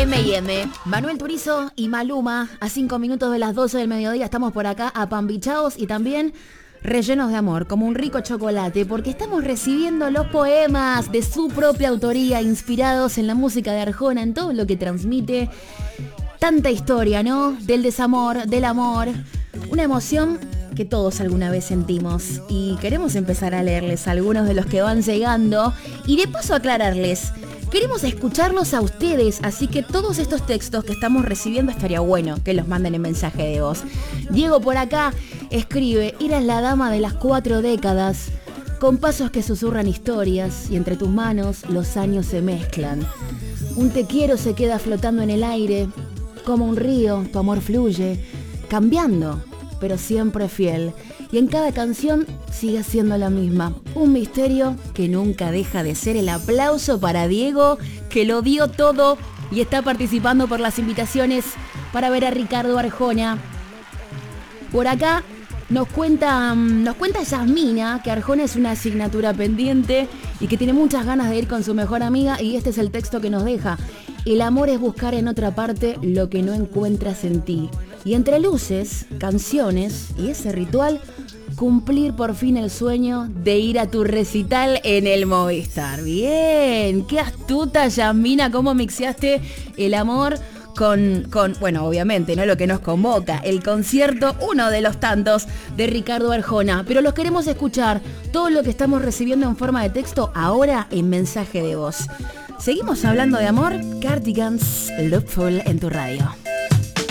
M&M, Manuel Turizo y Maluma. A 5 minutos de las 12 del mediodía estamos por acá apambichados y también rellenos de amor, como un rico chocolate, porque estamos recibiendo los poemas de su propia autoría, inspirados en la música de Arjona, en todo lo que transmite. Tanta historia, ¿no? Del desamor, del amor. Una emoción que todos alguna vez sentimos. Y queremos empezar a leerles algunos de los que van llegando. Y de paso aclararles, queremos escucharlos a ustedes, así que todos estos textos que estamos recibiendo estaría bueno que los manden en mensaje de voz. Diego por acá escribe: eras la dama de las 4 décadas, con pasos que susurran historias, y entre tus manos los años se mezclan. Un te quiero se queda flotando en el aire, como un río, tu amor fluye, cambiando, pero siempre fiel. Y en cada canción sigue siendo la misma. Un misterio que nunca deja de ser. El aplauso para Diego, que lo dio todo y está participando por las invitaciones para ver a Ricardo Arjona. Por acá nos cuenta Yasmina que Arjona es una asignatura pendiente y que tiene muchas ganas de ir con su mejor amiga, y este es el texto que nos deja. El amor es buscar en otra parte lo que no encuentras en ti. Y entre luces, canciones y ese ritual, cumplir por fin el sueño de ir a tu recital en el Movistar. Bien, qué astuta, Yasmina, cómo mixeaste el amor con, bueno, obviamente, ¿no? Lo que nos convoca, el concierto, uno de los tantos de Ricardo Arjona. Pero los queremos escuchar, todo lo que estamos recibiendo en forma de texto, ahora en mensaje de voz. Seguimos hablando de amor. Cardigans, Lookful en tu radio.